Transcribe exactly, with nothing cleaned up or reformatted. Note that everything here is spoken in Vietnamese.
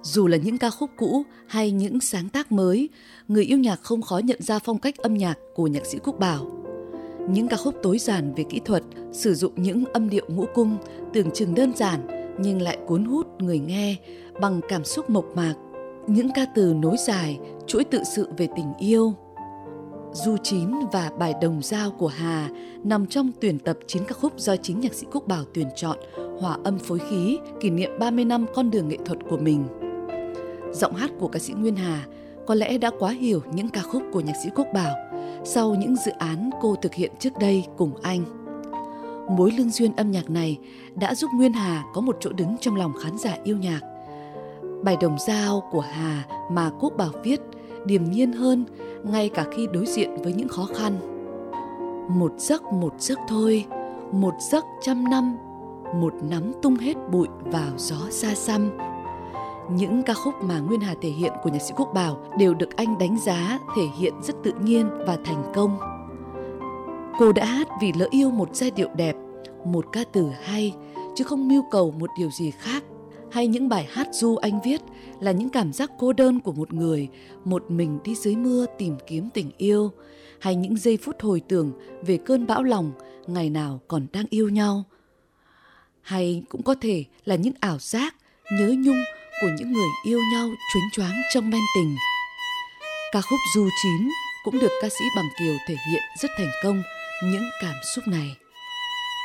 Dù là những ca khúc cũ hay những sáng tác mới, người yêu nhạc không khó nhận ra phong cách âm nhạc của nhạc sĩ Quốc Bảo. Những ca khúc tối giản về kỹ thuật, sử dụng những âm điệu ngũ cung tưởng chừng đơn giản nhưng lại cuốn hút người nghe bằng cảm xúc mộc mạc. Những ca từ nối dài, chuỗi tự sự về tình yêu. Du Chín và Bài Đồng Dao của Hà nằm trong tuyển tập chín ca khúc do chính nhạc sĩ Quốc Bảo tuyển chọn, hòa âm phối khí, kỷ niệm ba mươi năm con đường nghệ thuật của mình. Giọng hát của ca sĩ Nguyên Hà có lẽ đã quá hiểu những ca khúc của nhạc sĩ Quốc Bảo sau những dự án cô thực hiện trước đây cùng anh. Mối lương duyên âm nhạc này đã giúp Nguyên Hà có một chỗ đứng trong lòng khán giả yêu nhạc. Bài Đồng Dao của Hà mà Quốc Bảo viết điềm nhiên hơn ngay cả khi đối diện với những khó khăn. Một giấc một giấc thôi, một giấc trăm năm, một nắm tung hết bụi vào gió xa xăm. Những ca khúc mà Nguyên Hà thể hiện của nhạc sĩ Quốc Bảo đều được anh đánh giá thể hiện rất tự nhiên và thành công. Cô đã hát vì lỡ yêu một giai điệu đẹp, một ca từ hay, chứ không mưu cầu một điều gì khác. Hay những bài hát ru anh viết là những cảm giác cô đơn của một người, một mình đi dưới mưa tìm kiếm tình yêu. Hay những giây phút hồi tưởng về cơn bão lòng, ngày nào còn đang yêu nhau. Hay cũng có thể là những ảo giác, nhớ nhung của những người yêu nhau choáng choáng trong men tình. Ca khúc Du Chín cũng được ca sĩ Bằng Kiều thể hiện rất thành công những cảm xúc này.